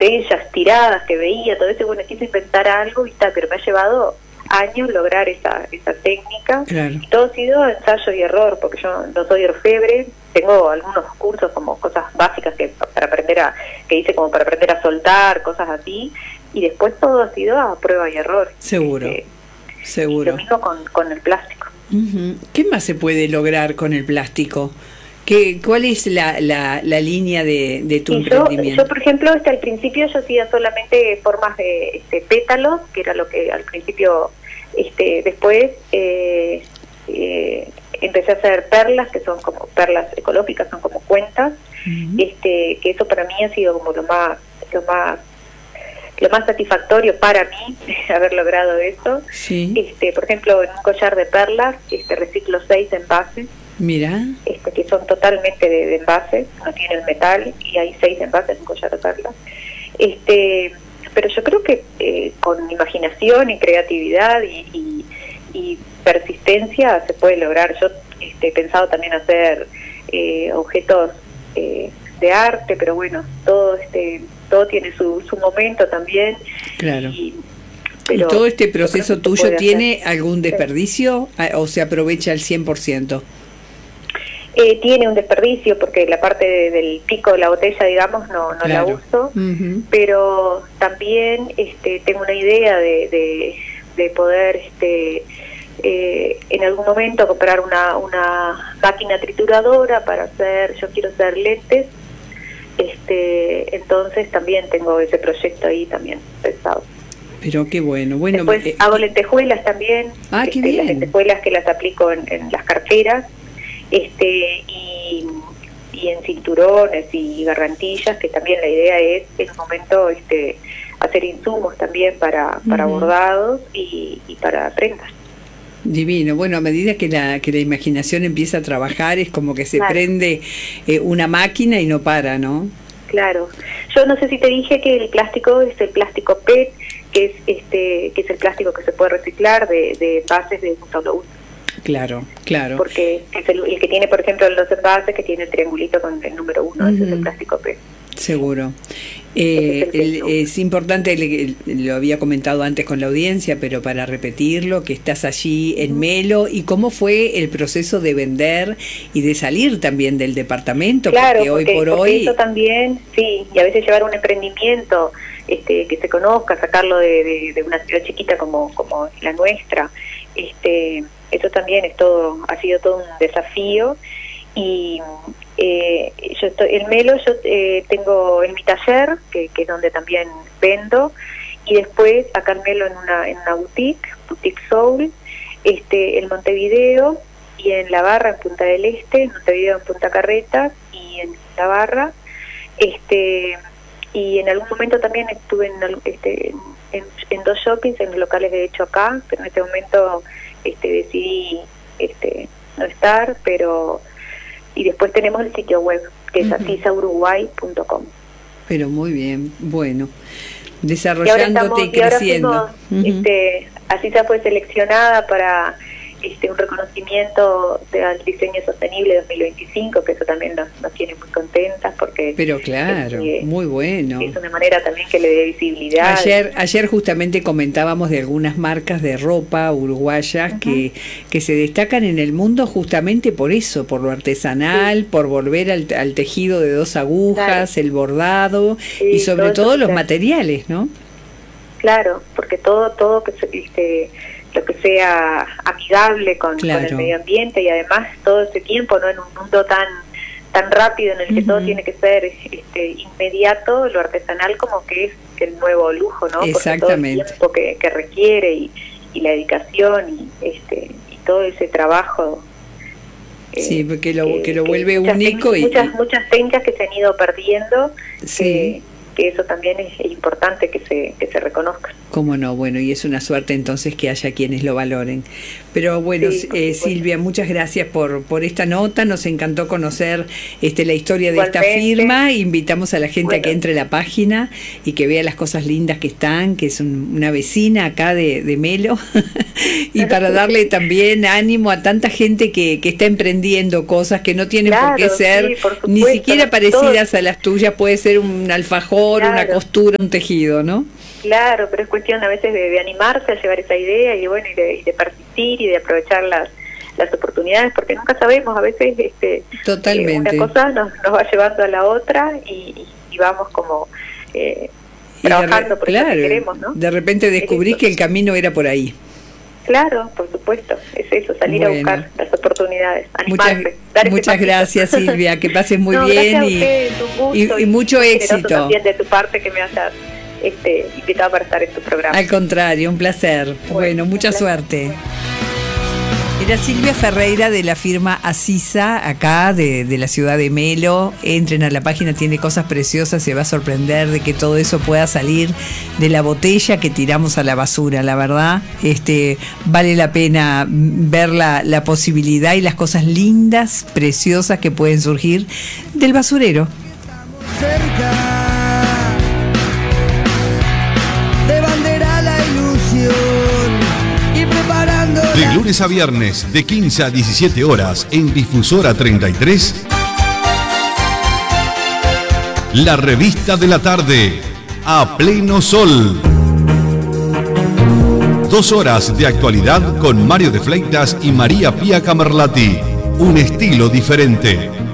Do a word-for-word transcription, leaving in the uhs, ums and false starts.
botellas tiradas que veía, todo eso, bueno, quise inventar algo y tal, pero me ha llevado años lograr esa esa técnica. Claro. Y todo ha sido ensayo y error, porque yo no soy orfebre, tengo algunos cursos como cosas básicas que para aprender a, que hice como para aprender a soltar, cosas así, y después todo ha sido a prueba y error. Seguro, este, seguro. Y lo mismo con, con el plástico. Uh-huh. ¿Qué más se puede lograr con el plástico? ¿Qué, ¿Cuál es la, la, la línea de, de tu y emprendimiento? Yo, yo, por ejemplo, este, al principio yo hacía solamente formas de este, pétalos, que era lo que al principio, este, después eh, eh, empecé a hacer perlas, que son como perlas ecológicas, son como cuentas, uh-huh. este, que eso para mí ha sido como lo más, lo más, lo más satisfactorio para mí haber logrado eso. Sí. Este, por ejemplo, en un collar de perlas, este, reciclo seis envases. Mira. Este, que son totalmente de, de envases, no tienen metal, y hay seis envases en un collar de perlas. Este, pero yo creo que eh, con imaginación y creatividad y, y, y persistencia se puede lograr. Yo este, he pensado también hacer eh, objetos eh, de arte, pero bueno, todo este todo tiene su, su momento también. Claro. Y, pero, ¿Y todo este proceso tuyo tiene hacer. algún desperdicio sí. o se aprovecha al cien por ciento? Eh, tiene un desperdicio porque la parte de, del pico de la botella, digamos, no, no claro. la uso, uh-huh. pero también este, tengo una idea de, de, de poder este, eh, en algún momento comprar una, una máquina trituradora para hacer, yo quiero hacer lentes, este, entonces también tengo ese proyecto ahí también pensado. Pero qué bueno. bueno Después eh, hago lentejuelas también, ah, este, qué bien. las lentejuelas que las aplico en, en las carteras. Este y, y en cinturones y gargantillas, que también la idea es en un momento este hacer insumos también para, para uh-huh. bordados y, y para prendas. Divino. Bueno, a medida que la que la imaginación empieza a trabajar es como que se claro. prende eh, una máquina y no para, ¿no? Claro. Yo no sé si te dije que el plástico es el plástico P E T, que es este que es el plástico que se puede reciclar de, de envases de un solo uso. Claro, claro. Porque es el, el que tiene, por ejemplo, los envases, que tiene el triangulito con el número uno, uh-huh. ese es el plástico P E T. Seguro. Eh, es, el, es importante, le, lo había comentado antes con la audiencia, pero para repetirlo, que estás allí en uh-huh. Melo, y cómo fue el proceso de vender y de salir también del departamento, claro, porque hoy porque, por porque hoy... eso también, sí, y a veces llevar un emprendimiento este, que se conozca, sacarlo de, de, de una ciudad chiquita como, como la nuestra, este... eso también es todo, ha sido todo un desafío. Y eh, yo estoy, el Melo, yo eh, tengo en mi taller, que, que es donde también vendo, y después acá en Melo en una, en una boutique, Boutique Soul, este, en Montevideo, y en La Barra, en Punta del Este, en Montevideo, en Punta Carretas, y en La Barra, este, y en algún momento también estuve en, este, en, en dos shoppings, en los locales de hecho acá, pero en este momento este, decidí este, no estar, pero y después tenemos el sitio web, que es uh-huh. atiza uruguay punto com. Pero muy bien, bueno, desarrollándote y, y creciendo. Y ahora fuimos, uh-huh. este, Atiza fue seleccionada para este, un reconocimiento del diseño sostenible dos mil veinticinco, que eso también nos, nos tiene muy contentas porque... Pero claro, este, muy bueno. Es una manera también que le dé visibilidad. Ayer ayer justamente comentábamos de algunas marcas de ropa uruguayas uh-huh. que, que se destacan en el mundo justamente por eso, por lo artesanal, sí. por volver al, al tejido de dos agujas, claro. el bordado sí, y sobre todo, todo los claro. materiales, ¿no? Claro, porque todo, todo que se... Este, lo que sea amigable con, claro. con el medio ambiente y además todo ese tiempo, no en un mundo tan tan rápido en el que uh-huh. todo tiene que ser este, inmediato, lo artesanal como que es el nuevo lujo, ¿no? Exactamente. Porque todo el tiempo que, que requiere y, y la dedicación y este y todo ese trabajo eh, sí, porque lo que, que lo vuelve que único muchas, y muchas muchas técnicas que se han ido perdiendo. Sí. Eh, que eso también es importante que se que se reconozca. Cómo no, bueno, y es una suerte entonces que haya quienes lo valoren. Pero bueno, sí, eh, Silvia, muchas gracias por por esta nota, nos encantó conocer este la historia de Igualmente. esta firma, invitamos a la gente bueno. a que entre a la página y que vea las cosas lindas que están, que es un, una vecina acá de, de Melo, y para darle también ánimo a tanta gente que, que está emprendiendo cosas que no tienen claro, por qué ser sí, por supuesto, ni siquiera parecidas todos. a las tuyas, puede ser un alfajor flor, claro. una costura, un tejido, ¿no? Claro, pero es cuestión a veces de, de animarse a llevar esa idea y bueno, y de, y de persistir y de aprovechar las las oportunidades, porque nunca sabemos, a veces este Totalmente. Eh, una cosa nos, nos va llevando a la otra y, y vamos como eh, trabajando re, por claro, eso que queremos, ¿no? De repente descubrís que el camino era por ahí. Claro, por supuesto, es eso, salir bueno. a buscar las oportunidades, animarse. Muchas, dar muchas gracias, Silvia, que pases muy no, bien y, usted, gusto, y, y mucho éxito. También de tu parte que me hayas este, invitado para estar en tu programa. Al contrario, un placer. Bueno, bueno mucha placer. suerte. Era Silvia Ferreira de la firma Asisa, acá de, de la ciudad de Melo. Entren a la página, tiene cosas preciosas, se va a sorprender de que todo eso pueda salir de la botella que tiramos a la basura, la verdad. Este, vale la pena ver la, la posibilidad y las cosas lindas, preciosas que pueden surgir del basurero. Cerca de bandera la ilusión. De lunes a viernes, de quince a diecisiete horas, en Difusora treinta y tres, la revista de la tarde, A Pleno Sol. Dos horas de actualidad con Mario de Fleitas y María Pía Camerlati. Un estilo diferente.